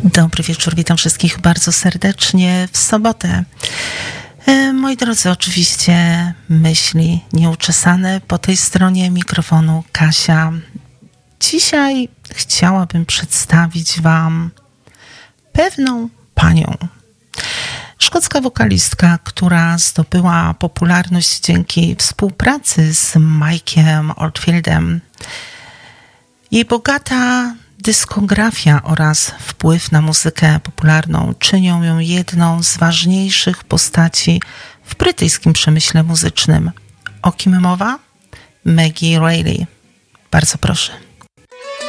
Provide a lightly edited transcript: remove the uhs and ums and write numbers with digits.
Dobry wieczór, witam wszystkich bardzo serdecznie w sobotę. Moi drodzy, oczywiście myśli nieuczesane po tej stronie mikrofonu Kasia. Dzisiaj chciałabym przedstawić Wam pewną panią. Szkocka wokalistka, która zdobyła popularność dzięki współpracy z Mike'iem Oldfieldem. Jej bogata dyskografia oraz wpływ na muzykę popularną czynią ją jedną z ważniejszych postaci w brytyjskim przemyśle muzycznym. O kim mowa? Maggie Reilly. Bardzo proszę.